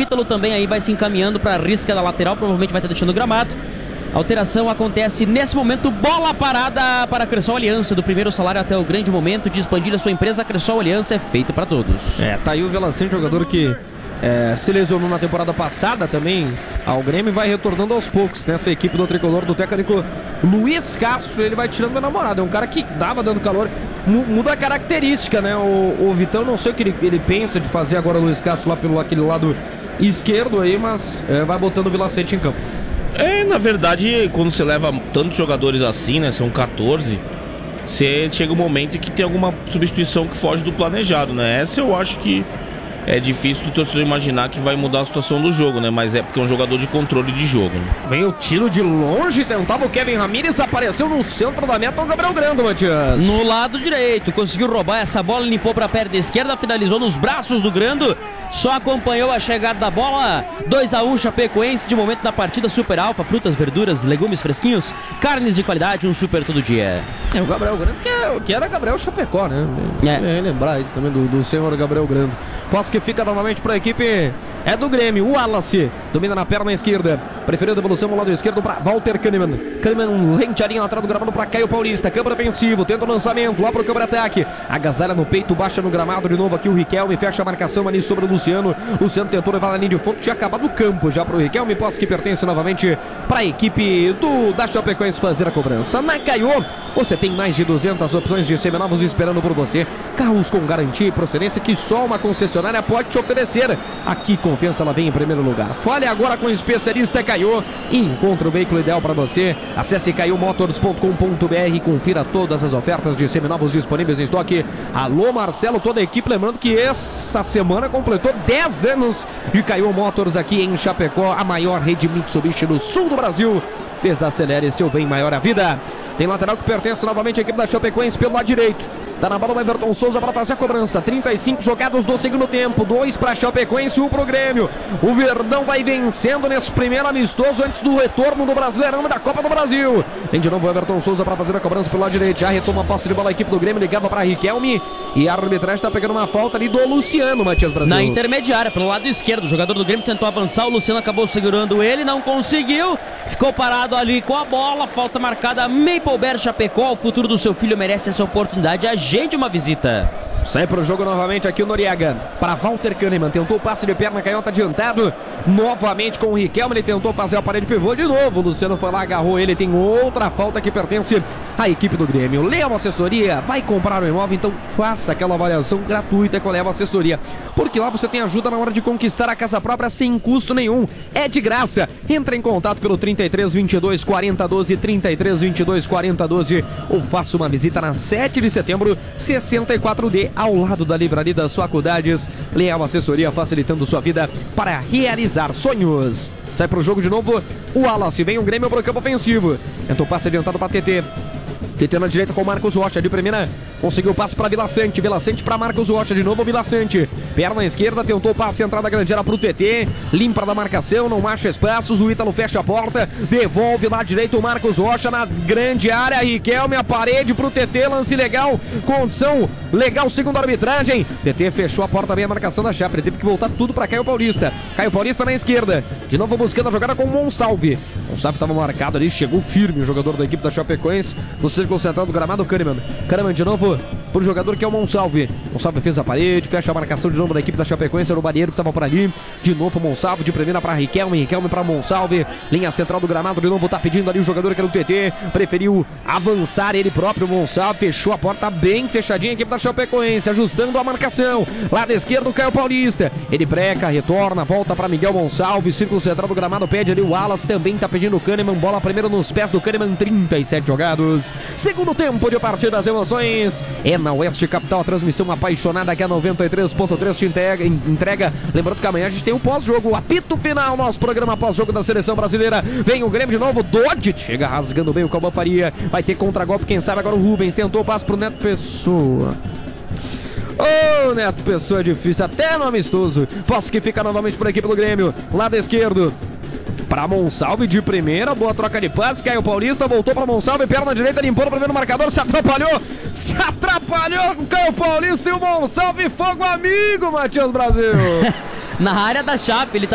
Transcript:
Ítalo também aí vai se encaminhando para a risca da lateral, provavelmente vai estar deixando o gramado. A alteração acontece nesse momento, bola parada para a Cressol Aliança, do primeiro salário até o grande momento de expandir a sua empresa. A Cressol Aliança é feita para todos. Tá aí o Velacente, jogador que se lesionou na temporada passada também ao Grêmio, vai retornando aos poucos nessa equipe do tricolor do técnico Luiz Castro. Ele vai tirando a namorada, é um cara que dava dando calor, muda a característica, né? O Vitão, não sei o que ele pensa de fazer agora, o Luiz Castro lá pelo aquele lado esquerdo aí, mas vai botando o Velacente em campo. Na verdade, quando você leva tantos jogadores assim, né, são 14, você chega um momento em que tem alguma substituição que foge do planejado, né? Essa eu acho que é difícil do torcedor imaginar que vai mudar a situação do jogo, né? Mas é porque é um jogador de controle de jogo, né? Vem o tiro de longe, tentava o Kevin Ramírez, apareceu no centro da meta o Gabriel Grando, Matias. No lado direito, conseguiu roubar essa bola, limpou para a perna esquerda, finalizou nos braços do Grando, só acompanhou a chegada da bola. 2-1 Chapecoense, de momento na partida. Super Alfa, frutas, verduras, legumes fresquinhos, carnes de qualidade, um super todo dia. O Gabriel Grando, que era Gabriel Chapecó, né? Lembrar isso também do senhor Gabriel Grando. Posso que fica novamente para a equipe do Grêmio. O Wallace domina na perna esquerda, preferiu a devolução ao lado esquerdo para Walter Kahneman. Kahneman lente a linha lateral do gramado para Caio Paulista. Câmara ofensivo, tenta o lançamento lá para o câmara-ataque. Agasalha no peito, baixa no gramado de novo aqui o Riquelme, fecha a marcação ali sobre o Luciano. Luciano tentou levar a linha de fundo, tinha acabado o campo já para o Riquelme. Posso que pertence novamente para a equipe da Chapecoense fazer a cobrança. Na Caiô, você tem mais de 200 opções de seminovos esperando por você. Carros com garantia e procedência que só uma concessionária pode te oferecer. Aqui confiança ela vem em primeiro lugar. Fale agora com o especialista Caiô e encontre o veículo ideal para você. Acesse caiomotors.com.br e confira todas as ofertas de seminovos disponíveis em estoque. Alô Marcelo, toda a equipe, lembrando que essa semana completou 10 anos de Caiô Motors aqui em Chapecó, a maior rede Mitsubishi do sul do Brasil. Desacelere seu bem maior a vida. Tem lateral que pertence novamente à equipe da Chapecoense pelo lado direito. Tá na bola o Everton Souza para fazer a cobrança. 35 jogados do segundo tempo. 2 para Chapecoense e 1 pro Grêmio. O Verdão vai vencendo nesse primeiro amistoso antes do retorno do Brasileirão e da Copa do Brasil. Vem de novo o Everton Souza para fazer a cobrança pelo lado direito. Já retoma a posse de bola a equipe do Grêmio. Ligava para Riquelme. E a arbitragem tá pegando uma falta ali do Luciano, Matias Brasil. Na intermediária, pelo lado esquerdo. O jogador do Grêmio tentou avançar. O Luciano acabou segurando ele. Não conseguiu. Ficou parado ali com a bola. Falta marcada. Maplebert Chapecó. O futuro do seu filho merece essa oportunidade. Agende uma visita. Sai pro jogo novamente aqui o Noriega para Walter Kahneman, tentou o passe de perna, canhota adiantado novamente com o Riquelme, ele tentou fazer a parede pivô de novo, o Luciano foi lá, agarrou ele, tem outra falta que pertence à equipe do Grêmio. Leva Assessoria, vai comprar o imóvel, então faça aquela avaliação gratuita com a Leva Assessoria, porque lá você tem ajuda na hora de conquistar a casa própria sem custo nenhum, é de graça. Entra em contato pelo 33 22 40 12, 33 22 40 12 ou faça uma visita na 7 de setembro 64D, ao lado da Livraria das Faculdades. Leal Assessoria, facilitando sua vida para realizar sonhos. Sai pro jogo de novo o Wallace, vem o Grêmio pro campo ofensivo. Tentou passe adiantado para TT. TT na direita com Marcos Rocha, de primeira conseguiu o passe para Vila Sante para Marcos Rocha, de novo Vila Sante, perna esquerda, tentou o passe, entrada grande era pro TT, limpa da marcação, não acha espaços, o Ítalo fecha a porta, devolve lá direito o Marcos Rocha na grande área, Riquelme, a parede pro TT, lance legal, condição legal, segundo a arbitragem, TT fechou a porta bem, a marcação da Chape, ele teve que voltar tudo para Caio Paulista na esquerda, de novo buscando a jogada com o Monsalve estava marcado ali, chegou firme o jogador da equipe da Chapecoense, no círculo central do gramado, Kahneman de novo pro jogador que é o Monsalve fez a parede, fecha a marcação de novo da equipe da Chapecoense, era o Barreiro que estava por ali, de novo o Monsalve, de primeira para Riquelme para Monsalve, linha central do gramado, de novo tá pedindo ali o jogador que era o TT, preferiu avançar ele próprio, Monsalve fechou a porta bem fechadinha, a equipe da Chapecoense, ajustando a marcação, lado esquerdo Caio Paulista, ele breca, retorna, volta para Miguel Monsalve, círculo central do gramado, pede ali o Wallace, também tá pedindo o Kahneman, bola primeiro nos pés do Kahneman, 37 jogados, segundo tempo de partida das emoções, é na Oeste Capital, a transmissão apaixonada que a 93.3 te entrega, lembrando que amanhã a gente tem o pós-jogo, o apito final, nosso programa pós-jogo da Seleção Brasileira, vem o Grêmio de novo, Dodge chega rasgando bem o Calma Faria, vai ter contra-golpe, quem sabe agora o Rubens, tentou o passe pro Neto Pessoa. Neto Pessoa é difícil, até no amistoso, posso que fica novamente por equipe do Grêmio, lado esquerdo, para Monsalve de primeira, boa troca de passe, Caio Paulista, voltou para Monsalve, perna direita, limpou no primeiro marcador, se atrapalhou com o Caio Paulista e o Monsalve, fogo amigo, Matias Brasil. Na área da Chape, ele